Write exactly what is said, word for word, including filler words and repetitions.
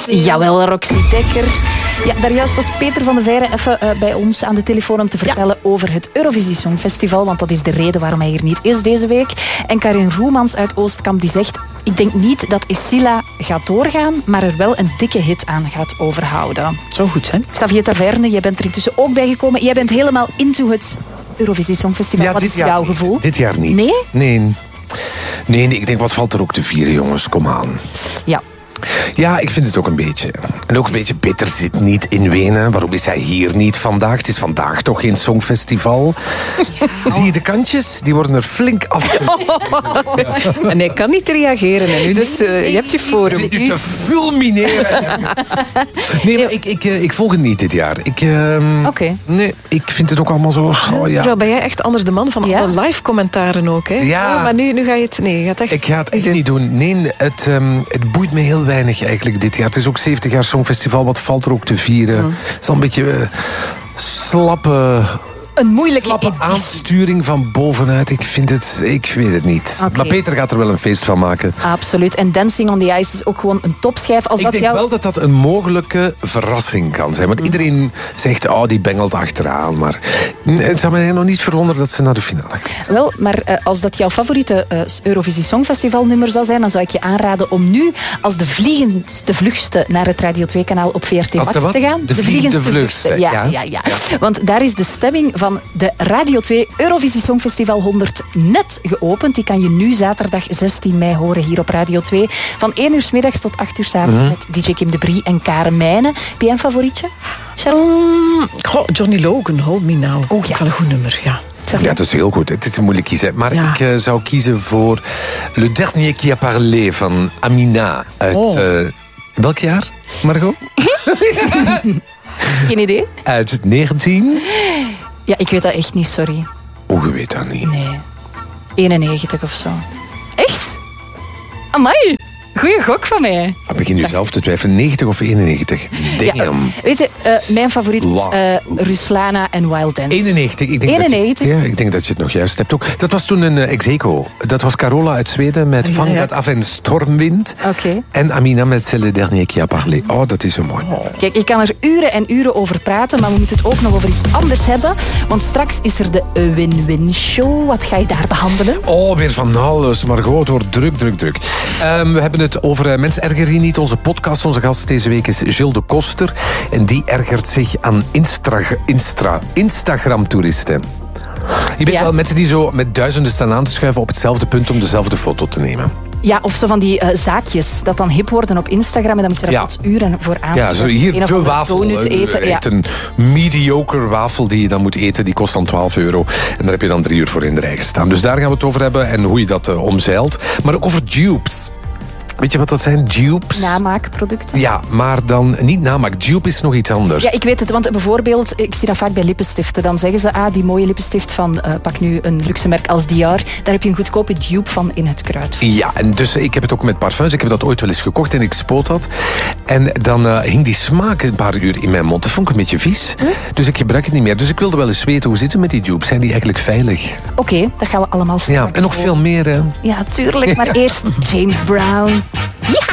Jawel, Roxy Dekker. Ja, daarjuist was Peter van de Veire even uh, bij ons aan de telefoon om te vertellen ja. over het Eurovisie Songfestival, want dat is de reden waarom hij hier niet is deze week. En Karin Roemans uit Oostkamp die zegt, ik denk niet dat Escilla gaat doorgaan, maar er wel een dikke hit aan gaat overhouden. Zo goed, hè? Xavier Taverne, jij bent er intussen ook bijgekomen. Jij bent helemaal into het Eurovisie Songfestival. Ja, wat is jouw niet. gevoel? Dit jaar niet. Nee? Nee. Nee, nee, ik denk, wat valt er ook te vieren, jongens? Kom aan. Ja. Ja, ik vind het ook een beetje. En ook een beetje, Peter zit niet in Wenen. Waarom is hij hier niet vandaag? Het is vandaag toch geen songfestival. Ja. Zie je de kantjes? Die worden er flink af. Ja. En hij kan niet reageren. En nu, dus uh, je hebt je forum. Je zit nu te fulmineren. Nee, maar ik, ik, ik volg het niet dit jaar. Ik, uh, Oké. Okay. Nee, ik vind het ook allemaal zo... Oh, ja. Zo ben jij echt anders de man van ja. alle live commentaren ook, hè? Ja. Oh, maar nu, nu ga je het... Nee, je gaat echt... Ik ga het echt niet doen. Nee, het, um, het boeit me heel weinig eigenlijk dit jaar. Het is ook zeventig jaar Songfestival. Wat valt er ook te vieren? Mm. Het is al een beetje uh, slappe... Een moeilijke slappe aansturing van bovenuit. Ik vind het... Ik weet het niet. Okay. Maar Peter gaat er wel een feest van maken. Absoluut. En Dancing on the Ice is ook gewoon een topschijf. Als ik dat denk jou... wel dat dat een mogelijke verrassing kan zijn. Want mm. iedereen zegt, oh, die bengelt achteraan. Maar het zou mij nog niet verwonderen dat ze naar de finale gaan. Wel, maar uh, als dat jouw favoriete uh, Eurovisie Songfestival nummer zou zijn, dan zou ik je aanraden om nu als de vliegendste vlugste naar het Radio twee kanaal op V R T Max te gaan. De, de vliegendste vlugste. Ja, ja. Ja, ja, ja. Want daar is de stemming van de Radio twee Eurovisie Songfestival honderd net geopend. Die kan je nu zaterdag zestien mei horen hier op Radio twee. Van één uur 's middags tot acht uur 's avonds mm-hmm. met D J Kim de Brie en Karen Mijnen. Heb jij een favorietje? Um, goh, Johnny Logan, Hold Me Now. Oh ja, een goed nummer, ja. Ja, dat is heel goed. Het is moeilijk kiezen. Maar ja. ik uh, zou kiezen voor Le Dernier qui a parlé van Amina. Uit oh. uh, welk jaar, Margot? Geen idee. Uit negentien... Ja, ik weet dat echt niet, sorry. Oh, je weet dat niet? Nee. eenennegentig of zo. Echt? Amai. Goeie gok van mij. Ik begin nu zelf te twijfelen. negentig of eenennegentig? Damn. Ja, weet je, uh, mijn favoriet is uh, Ruslana en Wild Dance. eenennegentig. Ik denk eenennegentig? Dat je, ja, ik denk dat je het nog juist hebt ook. Dat was toen een uh, ex-aequo. Dat was Carola uit Zweden met ja, Vang het ja. af en Stormwind. Okay. En Amina met C'est le dernier qui a parlé. Oh, dat is zo mooi. Oh. Kijk, ik kan er uren en uren over praten, maar we moeten het ook nog over iets anders hebben. Want straks is er de Win-Win Show. Wat ga je daar behandelen? Oh, weer van alles. Margot, het wordt druk, druk, druk. Um, we hebben het over uh, Mensen ergeren je niet, onze podcast. Onze gast deze week is Gilles de Koster. En die ergert zich aan Instra, Instra, Instagram-toeristen. Je weet ja. wel, mensen die zo met duizenden staan aan te schuiven op hetzelfde punt om dezelfde foto te nemen. Ja, of zo van die uh, zaakjes dat dan hip worden op Instagram en dan moet je er ja. wat uren voor aan. Ja, zo hier de wafel. Eten. Echt ja. een mediocre wafel die je dan moet eten. Die kost dan twaalf euro. En daar heb je dan drie uur voor in de rij gestaan. Dus daar gaan we het over hebben en hoe je dat uh, omzeilt. Maar ook over dupes. Weet je wat dat zijn? Dupes? Namaakproducten. Ja, maar dan niet namaak. Dupe is nog iets anders. Ja, ik weet het. Want bijvoorbeeld, ik zie dat vaak bij lippenstiften. Dan zeggen ze, ah, die mooie lippenstift van, uh, pak nu een luxe merk als Dior. Daar heb je een goedkope dupe van in het kruid. Ja, en dus ik heb het ook met parfums. Ik heb dat ooit wel eens gekocht en ik spoot dat. En dan uh, hing die smaak een paar uur in mijn mond. Dat vond ik een beetje vies. Hm? Dus ik gebruik het niet meer. Dus ik wilde wel eens weten, hoe zit het met die dupes? Zijn die eigenlijk veilig? Oké, okay, dat gaan we allemaal straks. Ja, en nog veel meer. Hè? Ja, tuurlijk. Maar eerst James Brown.